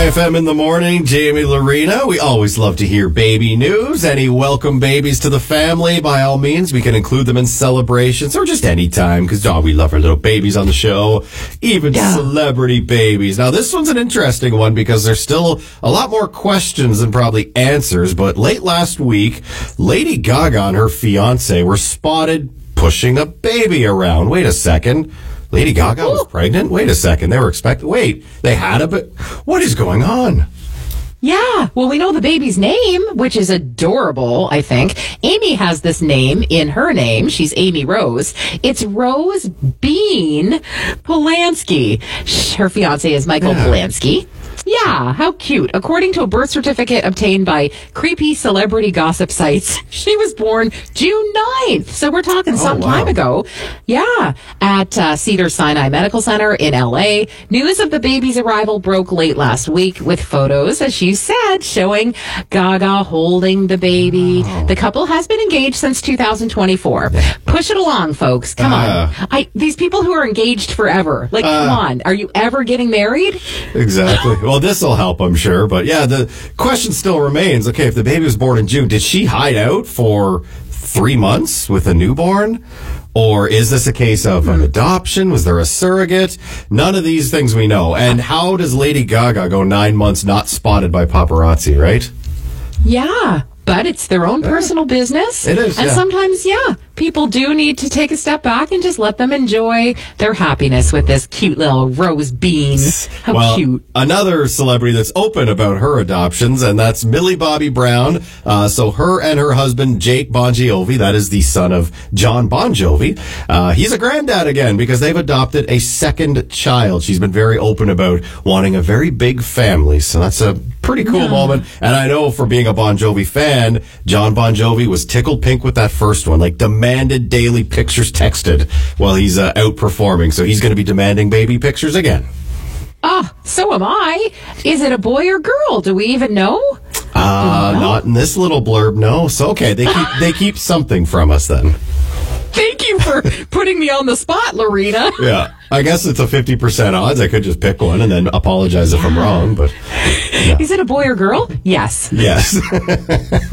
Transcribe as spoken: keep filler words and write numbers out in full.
Toronto F M in the morning, Jamie Lorena. We always love to hear baby news. Any welcome babies to the family, by all means, we can include them in celebrations or just any time because, oh, we love our little babies on the show, even yeah. celebrity babies. Now, this one's an interesting one because there's still a lot more questions than probably answers, but late last week, Lady Gaga and her fiancé were spotted pushing a baby around. Wait a second. Lady Gaga was pregnant? Wait a second. They were expecting... Wait, they had a... But what is going on? Yeah, well, we know the baby's name, which is adorable, I think. Amy has this name in her name. She's Amy Rose. It's Rose Bean Polanski. Her fiancé is Michael yeah. Polanski. Yeah, how cute. According to a birth certificate obtained by creepy celebrity gossip sites, she was born June ninth. So we're talking some oh, wow. time ago. Yeah, at uh, Cedars-Sinai Medical Center in L A. News of the baby's arrival broke late last week with photos, as she said, showing Gaga holding the baby. Oh. The couple has been engaged since two thousand twenty-four. Push it along, folks. Come uh, on. I, these people who are engaged forever. Like, uh, come on. Are you ever getting married? Exactly. Well, this will help, I'm sure. But yeah, the question still remains. Okay, if the baby was born in June, did she hide out for three months with a newborn? Or is this a case of an adoption? Was there a surrogate? None of these things we know. And how does Lady Gaga go nine months not spotted by paparazzi, right? Yeah. But it's their own personal business. It is, And yeah. sometimes, yeah, people do need to take a step back and just let them enjoy their happiness with this cute little Rose Bean. How well, cute. Another celebrity that's open about her adoptions, and that's Millie Bobby Brown. Uh, so her and her husband, Jake Bon Jovi, that is the son of John Bon Jovi. Uh, he's a granddad again because they've adopted a second child. She's been very open about wanting a very big family. So that's a pretty cool yeah. moment. And I know for being a Bon Jovi fan, John Bon Jovi was tickled pink with that first one, like demanded daily pictures texted while he's uh, out performing. So he's going to be demanding baby pictures again. Oh, so am I. Is it a boy or girl? Do we even know? Uh, know? Not in this little blurb, no. So, okay, they keep, they keep something from us then. Thank you for putting me on the spot, Lorena. Yeah, I guess it's a fifty percent odds. I could just pick one and then apologize yeah. if I'm wrong, but... No. Is it a boy or girl? Yes. Yes.